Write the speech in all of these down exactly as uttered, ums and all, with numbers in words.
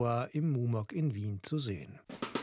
im Mumok in Wien zu sehen.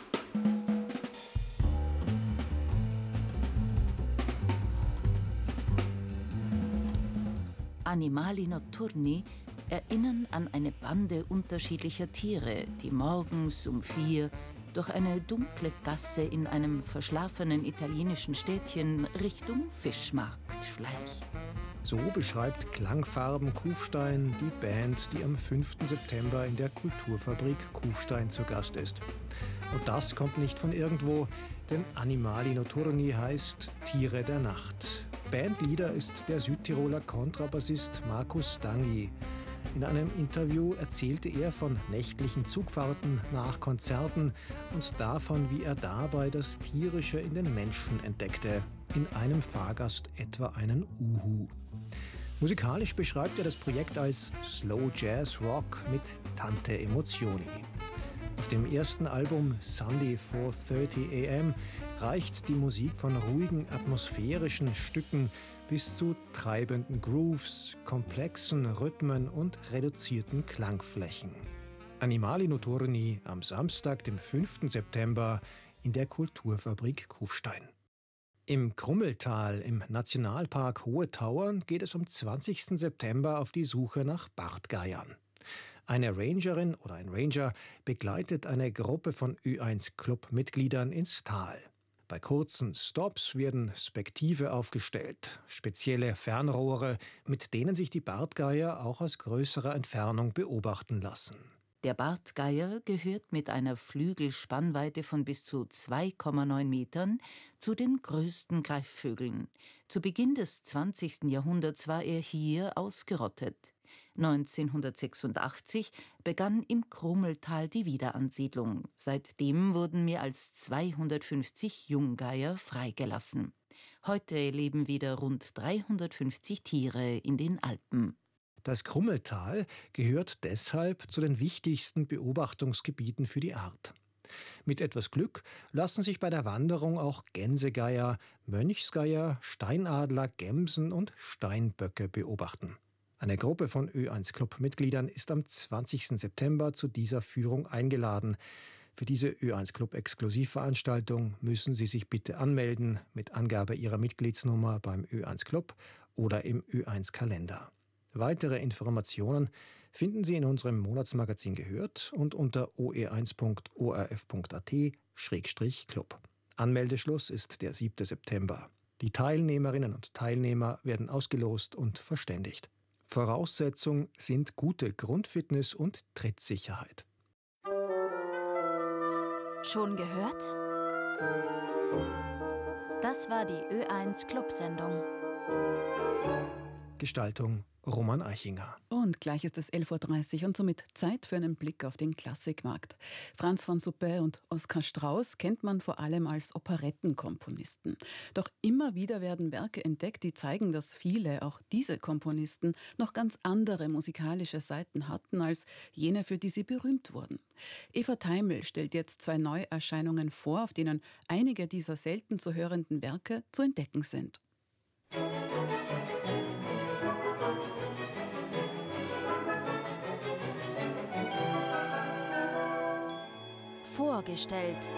Animali notturni erinnern an eine Bande unterschiedlicher Tiere, die morgens um vier durch eine dunkle Gasse in einem verschlafenen italienischen Städtchen Richtung Fischmarkt schleicht. So beschreibt Klangfarben Kufstein die Band, die am fünften September in der Kulturfabrik Kufstein zu Gast ist. Und das kommt nicht von irgendwo, denn Animali notturni heißt Tiere der Nacht. Bandleader ist der Südtiroler Kontrabassist Markus Dangi. In einem Interview erzählte er von nächtlichen Zugfahrten nach Konzerten und davon, wie er dabei das Tierische in den Menschen entdeckte. In einem Fahrgast etwa einen Uhu. Musikalisch beschreibt er das Projekt als Slow Jazz Rock mit Tante Emozioni. Auf dem ersten Album Sunday four thirty a m reicht die Musik von ruhigen atmosphärischen Stücken bis zu treibenden Grooves, komplexen Rhythmen und reduzierten Klangflächen. Animali notturni am Samstag, dem fünften September in der Kulturfabrik Kufstein. Im Krummeltal im Nationalpark Hohe Tauern geht es am zwanzigsten September auf die Suche nach Bartgeiern. Eine Rangerin oder ein Ranger begleitet eine Gruppe von Ö eins Club-Mitgliedern ins Tal. Bei kurzen Stops werden Spektive aufgestellt, spezielle Fernrohre, mit denen sich die Bartgeier auch aus größerer Entfernung beobachten lassen. Der Bartgeier gehört mit einer Flügelspannweite von bis zu zwei Komma neun Metern zu den größten Greifvögeln. Zu Beginn des zwanzigsten Jahrhunderts war er hier ausgerottet. neunzehnhundertsechsundachtzig begann im Krummeltal die Wiederansiedlung. Seitdem wurden mehr als zweihundertfünfzig Junggeier freigelassen. Heute leben wieder rund dreihundertfünfzig Tiere in den Alpen. Das Krummeltal gehört deshalb zu den wichtigsten Beobachtungsgebieten für die Art. Mit etwas Glück lassen sich bei der Wanderung auch Gänsegeier, Mönchsgeier, Steinadler, Gämsen und Steinböcke beobachten. Eine Gruppe von Ö eins Club-Mitgliedern ist am zwanzigsten September zu dieser Führung eingeladen. Für diese Ö eins Club-Exklusivveranstaltung müssen Sie sich bitte anmelden mit Angabe Ihrer Mitgliedsnummer beim Ö eins Club oder im Ö eins Kalender. Weitere Informationen finden Sie in unserem Monatsmagazin Gehört und unter o e eins punkt o r f punkt a t Schrägstrich Club. Anmeldeschluss ist der siebte September. Die Teilnehmerinnen und Teilnehmer werden ausgelost und verständigt. Voraussetzung sind gute Grundfitness und Trittsicherheit. Schon gehört? Das war die Ö eins Club-Sendung. Gestaltung Roman Eichinger. Und gleich ist es elf Uhr dreißig und somit Zeit für einen Blick auf den Klassikmarkt. Franz von Suppé und Oskar Strauß kennt man vor allem als Operettenkomponisten. Doch immer wieder werden Werke entdeckt, die zeigen, dass viele, auch diese Komponisten, noch ganz andere musikalische Seiten hatten als jene, für die sie berühmt wurden. Eva Teimel stellt jetzt zwei Neuerscheinungen vor, auf denen einige dieser selten zu hörenden Werke zu entdecken sind. Vorgestellt.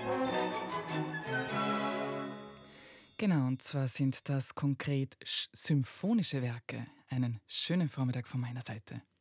Genau, und zwar sind das konkret symphonische Werke. Einen schönen Vormittag von meiner Seite.